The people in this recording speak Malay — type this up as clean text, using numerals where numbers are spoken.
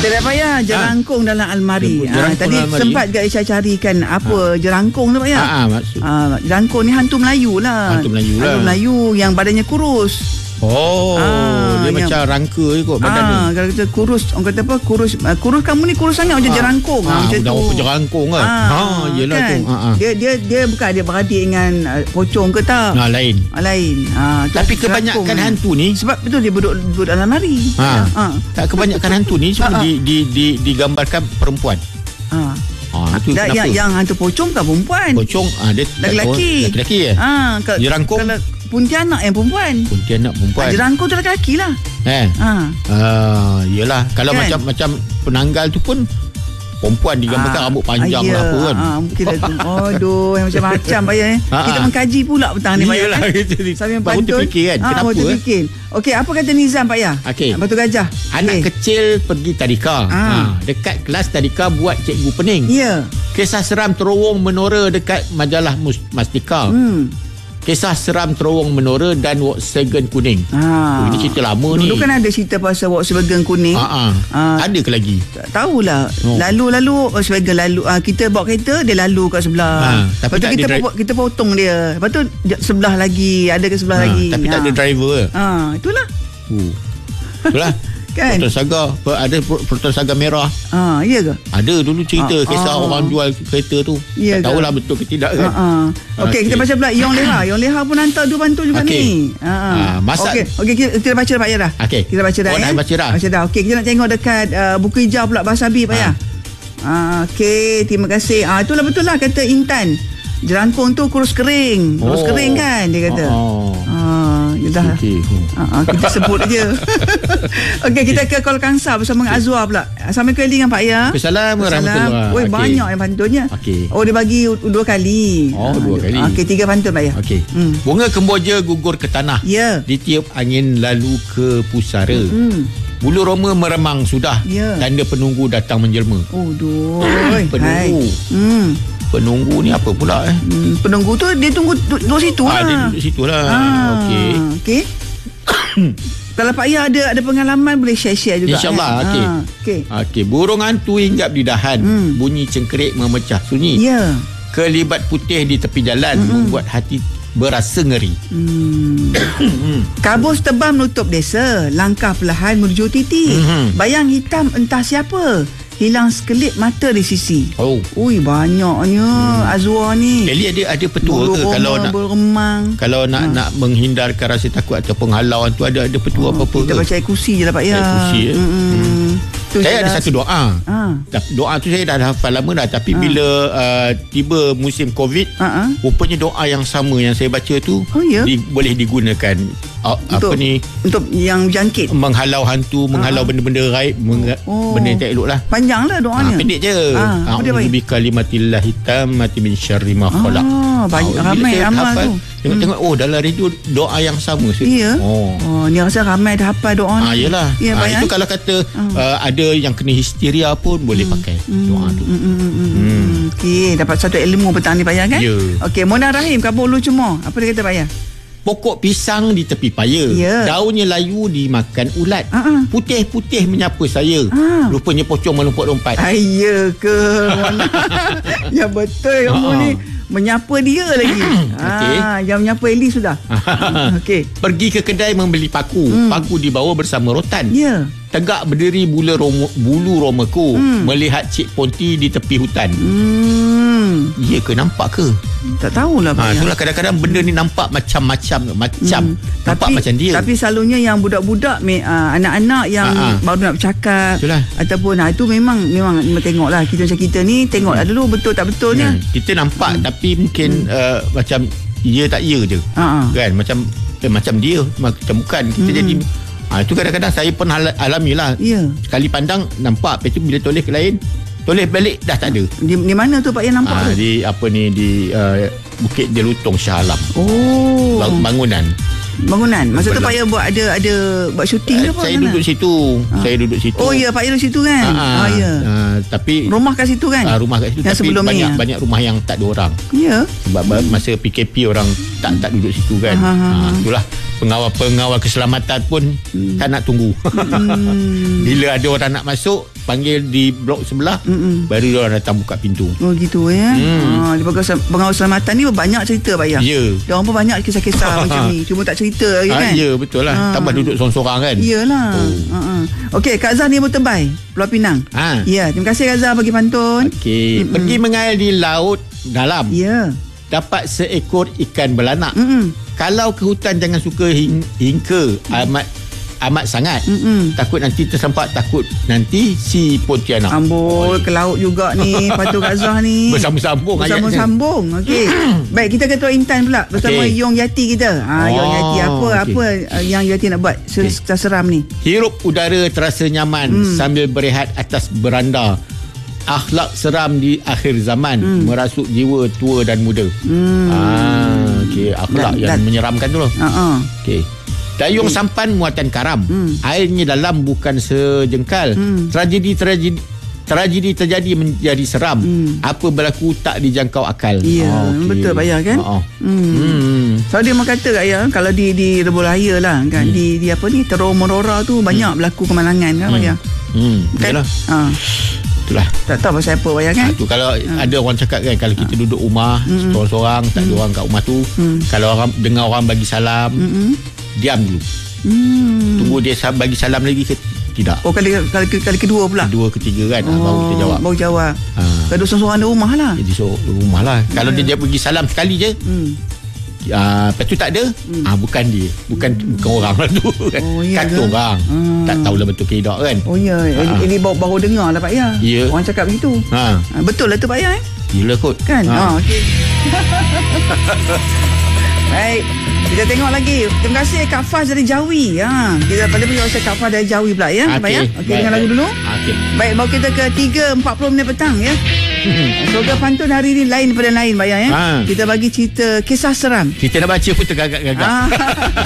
Tak payah jerangkung dalam almari. Tadi almari. Sempat juga Aisyah carikan apa jerangkung tu Pak Ya. Maksud. Jerangkung ni hantu Melayu lah. Hantu Melayu yang badannya kurus. Dia macam rangka je kot badan ni. Kalau kita kurus, orang kata apa? Kurus kamu ni kurus sangat macam jerangkung. Macam tu. Apa jerangkung kan? Yelah kan? Tu. Dia bukan dia beradik dengan pocong ke tak? Lain. Lain. Tapi kebanyakan hantu ni sebab betul dia duduk dalam almari. Tak kebanyakan hantu ni semua digambarkan perempuan. Itu yang hantu pocong kan perempuan. Pocong dia lelaki. Lelaki jerangkung kalau Pontianak yang perempuan. Jerangkung tu lelaki lah. Yelah. Kalau kan? macam penanggal tu pun perempuan digambarkan rambut panjang lah apa kan. Mungkin tu. Aduh, macam-macam Pak Ya. Kita mengkaji pula petang ni Pak Ya. Sambil pantun. Terfikir kan. Kenapa? Terfikir. Okey, apa kata Nizam Pak Ya? Batu Gajah. Anak kecil pergi tadika. Dekat kelas tadika buat cikgu pening. Kisah seram terowong menora dekat majalah Mastika. Kisah seram terowong menora dan Volkswagen kuning. Ini cerita lama ni. Dulu kan ada cerita pasal Volkswagen kuning. Ada ke lagi? Tak tahulah. Lalu Volkswagen lalu. Kita bawa kereta, dia lalu kat sebelah. Lepas tu kita potong dia. Lepas tu sebelah lagi. Ada ke sebelah lagi. Tapi tak ada driver. Itulah. Itulah. Kan? Ada Proton Saga merah. Ya ke? Ada dulu cerita kisah orang jual kereta tu. Tak tahulah betul ke tidak kan. Okey, kita baca pula Yong Leha pun hantar dua bantu juga ni. Okey, kita baca Pak Ya dah. Kita baca dah. Baca dah. Okey, kita nak tengok dekat buku hijau pula bahasa Habib Pak Ya. Okey, terima kasih. Itulah betul lah kata Intan. Jerangkung tu kurus kering. Kurus kering kan dia kata. Dah. Kita sebut je. Okey, kita ke Kuala Kangsar bersama dengan Azwar pula. Assalamualaikum dengan Pak Ya. Assalamualaikum. Banyak yang pantunnya. Dia bagi 2 kali. 2 kali. Okey, 3 pantun Pak Ya. Bunga kemboja gugur ke tanah. Ditiup angin lalu ke pusara. Bulu roma meremang sudah. Tanda penunggu datang menjelma. Penunggu. Penunggu ni apa pula Penunggu tu dia tunggu duduk situ lah. Dia duduk situ lah. Okey. Kalau Pak Ya ada pengalaman boleh share juga. InsyaAllah. Okey. Burung hantu hinggap di dahan. Bunyi cengkerik memecah sunyi. Kelibat putih di tepi jalan membuat hati berasa ngeri. Kabus tebal menutup desa. Langkah perlahan menuju titi. Bayang hitam entah siapa hilang sekelip mata di sisi. Banyaknya Azwar ni. Eli ada petua ke kalau nak menghindarkan rasa takut atau penghalauan tu ada petua apa-apa kita ke? Kita baca ayat kursi je lah Pak Ya. Saya ada satu doa. Doa tu saya dah hafal lama dah. Tapi bila tiba musim COVID, rupanya doa yang sama yang saya baca tu boleh digunakan. Untuk yang jangkit, menghalau hantu, menghalau benda-benda gaib, benda yang tak elok lah. Panjang lah doanya. Pendek je. A'udzu bikalimatillah hitamati min syarri ma khalaq. Ramai amal tu. Tengok dalam radio doa yang sama. Ni rasa ramai dah hafal doa ni. Yelah. Itu kalau kata ada yang kena histeria pun boleh pakai doa tu. Okey, dapat satu ilmu petang ni Pak Ya kan? Okey, Mona Rahim Kabul Ulu Cemor. Apa dia kata Pak Ya? Pokok pisang di tepi paya. Daunnya layu dimakan ulat. Putih-putih menyapa saya. Rupanya pocong melompat-lompat. Ya ke? Ya betul kamu ni. Menyapa dia lagi. Yang menyapa Eli sudah. Pergi ke kedai membeli paku. Paku dibawa bersama rotan. Tegak berdiri bulu romaku. Melihat Cik Ponti di tepi hutan. Ya ke, nampak ke? Tak tahulah Pak Ya. Itulah kadang-kadang benda ni nampak macam-macam. Nampak macam dia. Tapi selalunya yang budak-budak anak-anak yang baru nak bercakap ataupun itu memang tengoklah. Kita macam kita ni tengoklah dulu betul tak betulnya. Kita nampak tapi mungkin macam ya tak ya je. Kan macam dia macam bukan. Kita jadi itu kadang-kadang saya pun alamilah. Sekali pandang nampak, lepas tu bila toleh ke lain, toleh balik dah tak ada. Di mana tu Pak yang nampak tu? Di Bukit Delutong Shah Alam. Bangunan. Masa tu Pak Ya buat ada buat syuting ke apa? Saya duduk situ. Pak Ya duduk situ kan? Tapi rumah kat situ kan? Rumah kat situ. Yang tapi banyak rumah yang tak ada orang. Sebab masa PKP orang tak duduk situ kan. Itulah Pengawal keselamatan pun tak nak tunggu. Bila ada orang nak masuk, panggil di blok sebelah, baru dia orang datang buka pintu. Oh gitu ya. Pengawal keselamatan ni banyak cerita Pak Ya. Dia orang pun banyak kisah-kisah macam ni. Cuma tak cerita lagi kan. Ya betul lah. Tambah duduk sorang-sorang kan. Iyalah. Okey, Kak Zah ni Tembay, Pulau Pinang. Ya, terima kasih Kak Zah bagi pantun. Okey, pergi mengail di laut dalam. Ya. Dapat seekor ikan belanak. Kalau ke hutan jangan suka hingga amat sangat. Takut nanti tersempat, takut nanti si Pontianak. Ambul ke laut juga ni pantun Kak Zah ni. Bersambung-sambung. Okey. Baik, kita Ketua Intan pula bersama Yong Yati kita. Yong Yati apa yang Yati nak buat seram ni? Hirup udara terasa nyaman sambil berehat atas beranda. Akhlak seram di akhir zaman, merasuk jiwa tua dan muda. Okey, akhlak yang menyeramkan tu loh. Okey. Dayung sampan muatan karam. Airnya dalam bukan sejengkal. Tragedi terjadi menjadi seram. Apa berlaku tak dijangkau akal. Ya, betul Pak Ya kan? So dia kata Kak Ya, kalau di Rebulaya lah kan, di apa ni, Terowong Menora tu banyak berlaku kemalangan kan Pak Ya. Itulah. Itulah. Tak tahu pasal apa Pak Ya kan? Tu kalau ada orang cakap kan, kalau kita duduk rumah seorang-seorang, tak ada orang kat rumah tu, kalau orang dengar orang bagi salam, diam dulu. Tunggu dia bagi salam lagi ke tidak. Oh, kali kedua pula. Kedua, ketiga kan. Baru kita jawab. Baru jawab. Kalau seorang-seorang di rumah lah. Jadi di rumah lah. Kalau dia bagi salam sekali je, lepas tu tak ada, bukan dia. Bukan orang lah tu. Kata orang. Tak tahulah betul ke tidak kan. Oh ya. Ini baru dengar lah Pak Ya. Orang cakap begitu. Betul lah tu Pak Ya. Yelah kot. Kan. Okay. Baik, kita tengok lagi. Terima kasih Kak Faz dari Jawi. Kita pada pergi usah Kak Faz dari Jawi pula ya. Okey, dengar lagu dulu. Baik, bawa kita ke 3.40 minit petang ya. Program pantun hari ini lain daripada lain Pak Ya. Kita bagi cerita kisah seram. Kita nak baca pun tergagap-gagap.